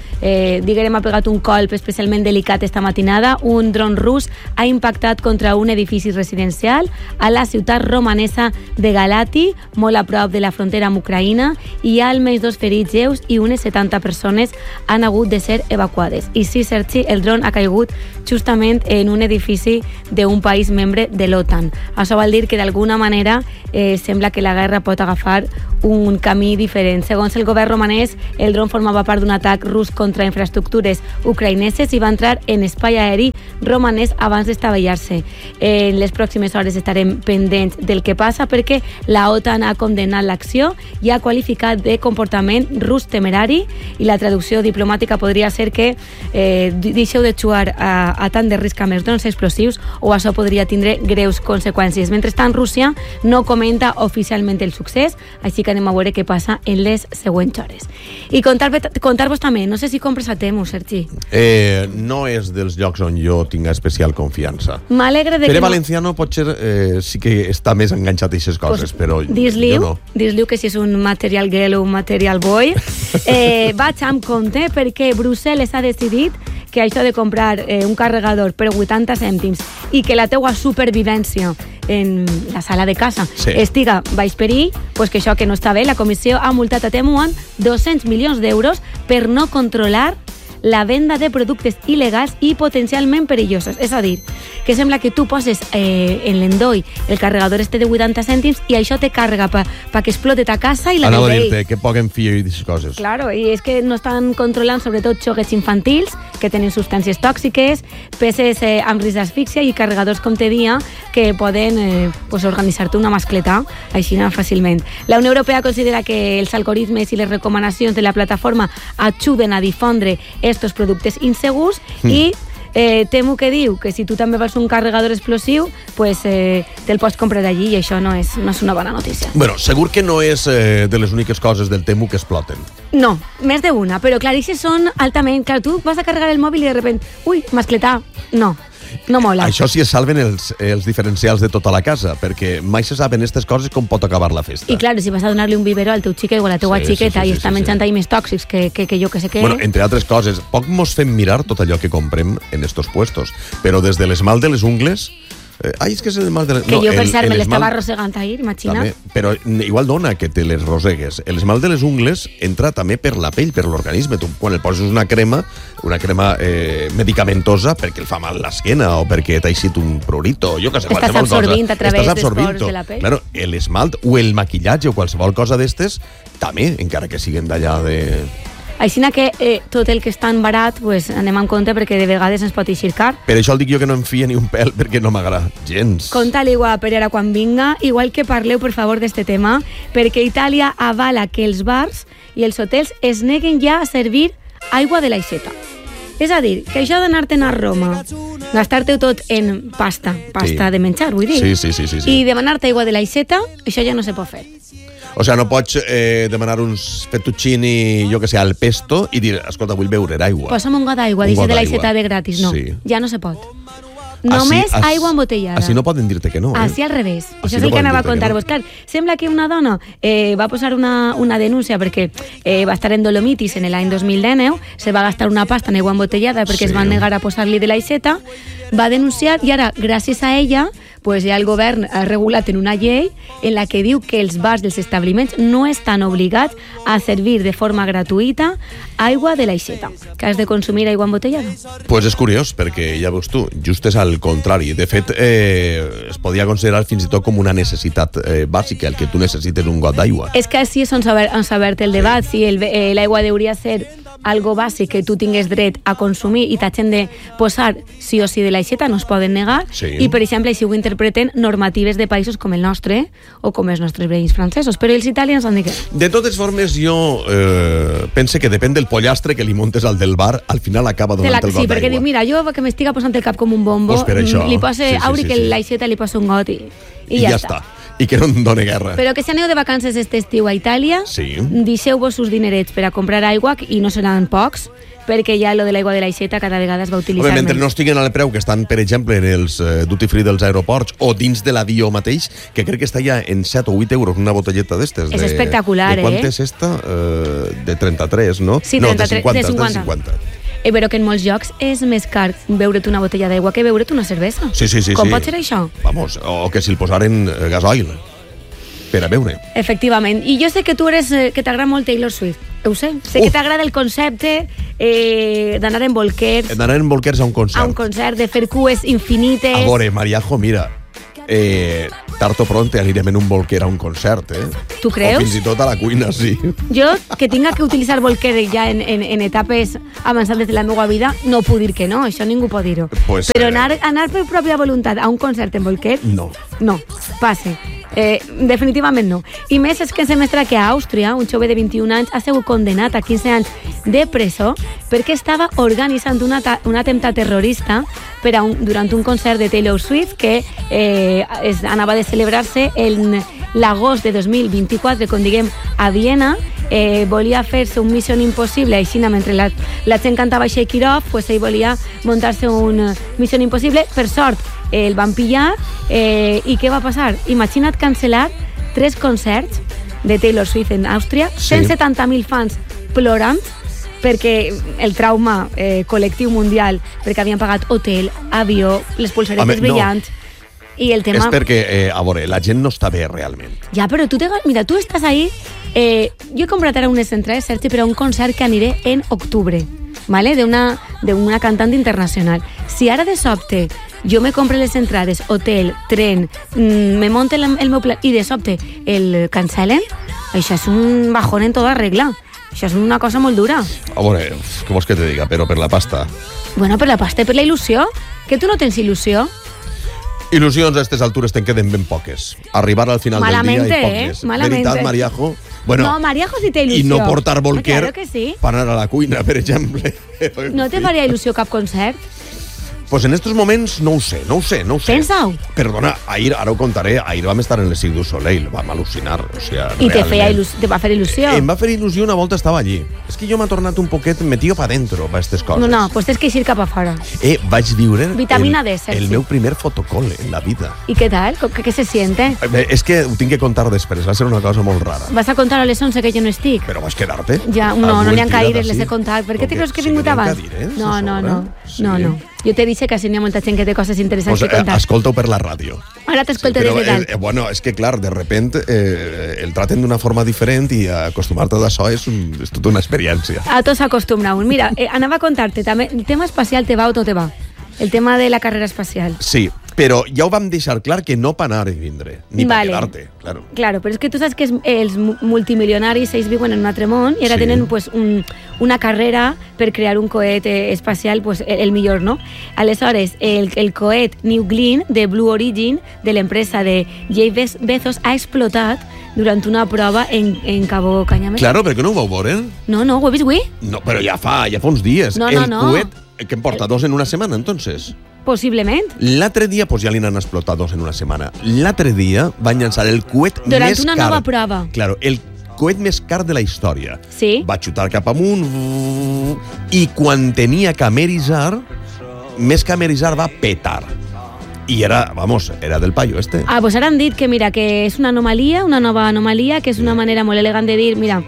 un colp especialment delicat esta matinada. Un dron rus ha impactat contra un edifici residencial a la ciutat romanesa de Galati, molt a prop de la frontera amb Ucraïna. Hi ha almenys 2 ferits lleus i unes 70 persones han hagut de ser evacuades. I sí, Sergi, el dron ha caigut justament en un edifici d'un país membre de l'OTAN. Això vol dir que d'alguna manera sembla que la guerra pot agafar un camí diferent. Segons el govern romanès, el dron formava part d'un atac rus contra infraestructures ucraïneses i va entrar en espai aeri romanès abans d'estavellar-se. En les pròximes hores estarem pendents del que passa perquè la OTAN ha condemnat l'acció i ha qualificat de comportament rus temerari, i la traducció diplomàtica podria ser que deixeu de jugar a tant de risc amb els drons explosius o això podria tindre greus conseqüències. Mentrestant, Rússia no comenta oficialment el succés, així que anem a veure què passa en les següents hores. I contar-vos també, no sé si compres a Temu, Sergi. No és dels llocs on jo tinga especial confiança. M'alegre de que Pere Valenciano potser sí que està més enganxat a aquestes coses, però jo no. Dis-liu que si és un material girl o un material boy. Vaig amb compte perquè Brussel·les ha decidit que això de comprar un carregador per 80 cèntims i que la teua supervivència en la sala de casa estiga baix perill, pues que això que no està bé. La comissió ha multat a Temu amb 200 milions d'euros per no controlar la venda de productes il·legals i potencialment perillosos. És a dir, que sembla que tu poses en l'endoll el carregador este de 80 cèntims i això te càrrega perquè explote ta casa i la anava a dir-te que poc en fio i d'aquestes coses. Claro, i és que no estan controlant sobretot xoguets infantils que tenen substàncies tòxiques, peces amb risc d'asfíxia i carregadors, com te dia, que poden organitzar-te una mascleta així fàcilment. La Unió Europea considera que els algoritmes i les recomanacions de la plataforma ajuden a difondre estos productes insegurs i Temu que diu que si tu també vols un carregador explosiu, pues te'l pots comprar d'allí i això no és una bona notícia. Bueno, segur que no és de les úniques coses del Temu que exploten. No, més d'una, però clar, aquestes són altament... Clar, tu vas a carregar el mòbil i de repente, ui, mascletà, no mola. Això sí es salven els diferencials de tota la casa, perquè mai se saben aquestes coses com pot acabar la festa. I clar, si vas a donar-li un biberó al teu xiquet o a la teua xiqueta i està menjant ahí més tòxics que jo que sé què... Bueno, entre altres coses, poc mos fem mirar tot allò que comprem en estos puestos, però des de l'esmalt de les ungles... és que és l'esmalt de les... Que jo per cert me l'estava arrossegant ahir, imagina. També, però igual dona que te les rosegues. L'esmalt de les ungles entra també per la pell, per l'organisme. Tu quan el poses una crema medicamentosa perquè el fa mal l'esquena o perquè t'ha eixit un prurito, jo que sé, qualsevol cosa. Estàs absorbint a través dels pors de la pell. Claro, l'esmalt o el maquillatge o qualsevol cosa d'estes també, encara que siguin d'allà de... Així que tot el que és tan barat, pues, anem en compte perquè de vegades ens pot eixir car. Per això el dic jo que no em fia ni un pèl perquè no m'agrada gens. Conta-li per ara quan vinga, igual que parleu per favor d'este tema, perquè Itàlia avala que els bars i els hotels es neguen ja a servir aigua de l'aixeta. És a dir, que això d'anar-te'n a Roma, gastar-te tot en pasta de menjar, vull dir, sí. i demanar-te aigua de l'aixeta, això ja no se pot fer. O sigui, no pots demanar uns fettuccini, jo que sé, al pesto i dir, escolta, vull beure aigua. Posa'm un got d'aigua, dice de l'aixeta de gratis. No, ja no se pot. Només aigua embotellada. Així no poden dir-te que no. Així al revés. Això és el que anava a contar-vos. Clar, sembla que una dona va posar una denúncia perquè va estar en Dolomitis en l'any 2019, se va gastar una pasta en aigua embotellada perquè es van negar a posar-li de l'aixeta, va denunciar i ara, gràcies a ella, pues ja el govern ha regulat en una llei en la que diu que els bars dels establiments no estan obligats a servir de forma gratuïta aigua de l'aixeta, que has de consumir aigua embotellada. Pues és curiós, perquè ja veus tu, just és al contrari. De fet, es podia considerar fins i tot com una necessitat bàsica, el que tu necessites un got d'aigua. És que així és on s'ha obert el debat, si l'aigua hauria de ser algo bàsic que tu tingues dret a consumir i t'hagin de posar sí o sí de l'aixeta, no es poden negar, i per exemple així ho interpreten normatives de països com el nostre o com els nostres veïns francesos, però els italians han dit que... De totes formes, jo pense que depèn del pollastre que li montes al del bar, al final acaba donant el got d'aigua. Sí, perquè diu, mira, jo que m'estiga posant el cap com un bombo, li posa auri que l'aixeta li posa un got i ja està. I que no em doni guerra. Però que si aneu de vacances este estiu a Itàlia, deixeu-vos sus dinerets per a comprar aigua, i no seran pocs, perquè ja lo de l'aigua de l'aixeta cada vegada es va utilitzar més. Mentre no estiguen al preu que estan, per exemple, en els duty free dels aeroports o dins de la Dio mateix, que crec que està ja en 7 o 8 euros una botelleta d'estes. És espectacular, ¿De quant és esta? De 33, no? Sí, no, 33, de 50. Però que en molts llocs és més car beure't una botella d'aigua que beure't una cervesa. Sí. Com pot ser això? Vamos, o que si el posaren gasoil per a beure. Efectivament. I jo sé que tu eres, que t'agrada molt Taylor Swift. Ho sé. Sé que t'agrada el concepte d'anar en bolquers. D'anar en bolquers a un concert. A un concert, de fer cues infinites. A veure, Mariajo, mira, tard o pronte anirem en un bolquer a un concert, Tu creus? O fins i tot a la cuina, sí. Jo, que tinga que utilitzar bolquer ja en etapes avançades de la meva vida, no puc dir que no, això ningú pot dir-ho. Pues, però anar per pròpia voluntat a un concert en bolquer... No, passe. Definitivament no. I més és que ens demostra que a Àustria un jove de 21 anys ha sigut condenat a 15 anys de presó perquè estava organitzant un atemptat terrorista durant un concert de Taylor Swift que anava de celebrar-se en l'agost de 2024, com diguem, a Viena. Volia fer-se un Mission Impossible, així mentre la gent cantava Shake It Off, pues ell volia muntar-se un Mission Impossible. Per sort, el van pillar i què va passar? Imagina't cancel·lar 3 concerts de Taylor Swift en Àustria, 170.000 fans plorant perquè el trauma col·lectiu mundial, perquè havien pagat hotel, avió, les pulseretes brillants... I el tema... És perquè, a veure, la gent no està bé realment. Ja, però mira, tu estàs ahí... jo he comprat ara unes entrades, Sergi, per a un concert que aniré en octubre, ¿vale? d'una cantant internacional. Si ara de sobte jo me compre les entrades, hotel, tren, me monte el meu pla i de sobte el cancel·len, això és un bajón en tota regla. Això és una cosa molt dura. A veure, què vols que te diga? Però per la pasta. Bueno, per la pasta i per la il·lusió. Que tu no tens il·lusió? Il·lusions a aquestes altures te'n queden ben poques. Arribar al final del dia i poques. Malamente. Veritat, Mariajo? Bueno, no, Mariajo sí té il·lusió. I no portar bolquer claro que sí. per anar a la cuina, per exemple. No te faria il·lusió cap concert? Pues en estos moments no ho sé. Pensa-ho. Perdona, ara ho contaré, ahir vam estar en el Cirque du Soleil, vam al·lucinar. O sea, I te va fer il·lusió? Em va fer il·lusió, una volta estava allí. És que jo m'ha tornat un poquet metido pa dentro, pa aquestes coses. No, pues tens que eixir cap a fora. Vaig viure Vitamina D, Sergi. El meu primer fotocall en la vida. I què tal? Què se siente? És que ho tinc que contar després, va ser una cosa molt rara. Vas a contar a les 11 que jo no estic? Però vas quedar-te? Ja, no n'hi ha caires, les he contat. Per què te creus que he vingut abans? No. Jo t'he dit que n'hi ha molta gent que té coses interessants que contar. Escolta-ho per la ràdio. Ara t'escolto des de dalt. Bueno, és que clar, de repente el traten d'una forma diferent i acostumar-te d'això és tota una experiència. A tots s'acostumra un. Mira, anava a contar-te també, el tema espacial te va o no te va? El tema de la carrera espacial. Sí, però ja ho vam deixar clar que no per anar i vindre, ni per quedar-te, claro. Claro, però és que tu saps que els multimilionaris ells viuen en un altre món i ara tenen pues, una carrera per crear un coet espacial pues, el millor, no? Aleshores, el coet New Glenn de Blue Origin, de l'empresa de Jeff Bezos, ha explotat durant una prova en Cabo Cañamél. Claro, però que no ho vau veure? No, ho he vist avui. No, però ja fa uns dies. No. El coet Què em porta? 2 en una setmana, entonces? Possiblement. L'altre dia, doncs ja li n'han explotat 2 en una setmana. L'altre dia van llançar el coet més car. Durant una nova prova. Claro, el coet més car de la història. Sí. Va xutar cap amunt i quan tenia que ameritzar, més que ameritzar va petar. I era, era del paio este. Pues ara han dit que, mira, que és una anomalia, una nova anomalia, que és una manera molt elegant de dir, mira,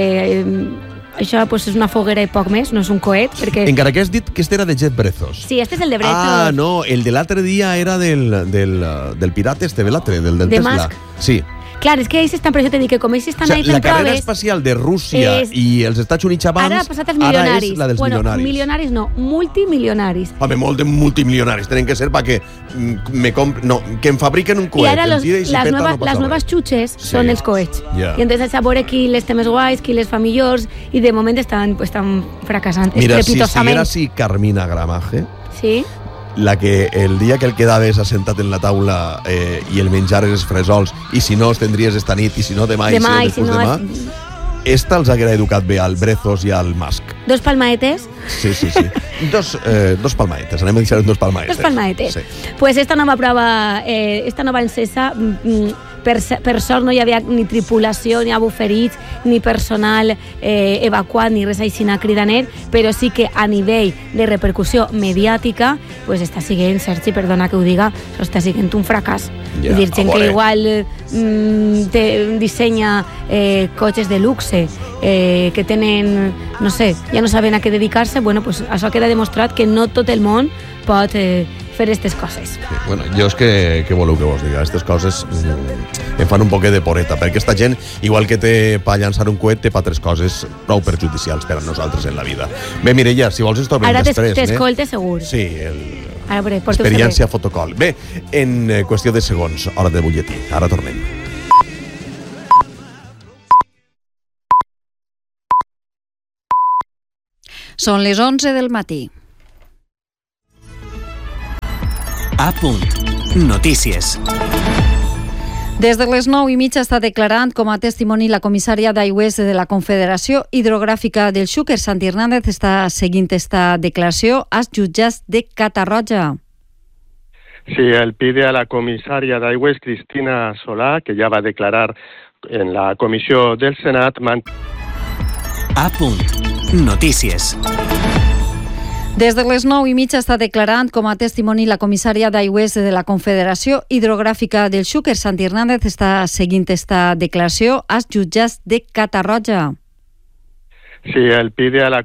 això pues, és una foguera i poc més, no és un coet, perquè... Encara que has dit que este era de Jeff Bezos. Sí, este és el de Bezos. Ah, no, el de l'altre dia era del pirata este, del Tesla. Musk. Sí. Clar, és que ells estan, per això t'he dit que com ells estan ahí fent la carrera proves... espacial de Rússia i els Estats Units abans... Ara ha passat als milionaris. Ara és la dels milionaris. Milionaris no, multimilionaris. Home, molt de multimilionaris tenen que ser perquè que em fabriquen un coet. I ara les noves xutxes són els coets. Yeah. I entonces a veure qui les té més guais, qui les fa millors, i de moment estan fracassant estrepitosament. Mira, si siguera així Carmina Gramaje... Sí. La que el dia que el quedaves assentat en la taula i el menjares els fresols, i si no els tendries esta nit, i si no demà, i si no demà, esta els haguera educat bé al Bezos i al Musk. 2 palmaetes? Sí. Dos palmaetes, anem a deixar 2 palmaetes. 2 palmaetes. Sí. Pues esta nova prova, esta nova encesa, per sort no hi havia ni tripulació, ni abuferits, ni personal evacuat, ni res així cridaner, però sí que a nivell de repercussió mediàtica, pues està siguent, Sergi, perdona que ho diga, està siguent un fracàs. Ja, dir, gent que igual dissenya cotxes de luxe, que tenen, no sé, ja no saben a què dedicar-se, bueno, pues això queda demostrat que no tot el món pot fer aquestes coses. Sí, bueno, jo és que voleu que vos diga, aquestes coses em fan un poquet de poreta, perquè aquesta gent, igual que té per llançar un coet, té per 3 coses prou perjudicials per a nosaltres en la vida. Bé, Mireia, si vols ens tornem després. Ara t'escolte segur. Sí, experiència fotocall. Bé, en qüestió de segons, hora de butlletí. Ara tornem. Són les 11 del matí. A punt. Notícies. Des de les 9:30 està declarant com a testimoni la comissària d'aigües de la Confederació Hidrogràfica del Xúquer. Santi Hernández està seguint esta declaració als jutjats de Catarroja. Sí, el pide a la comisària d'aigües, Cristina Solà, que ja va declarar en la comissió del Senat... A punt. Notícies. Des de les 9:30 està declarant com a testimoni la comissària d'aigües de la Confederació Hidrogràfica del Xúquer. Santi Hernández està seguint esta declaració als jutjats de Catarroja. Sí, el pide a la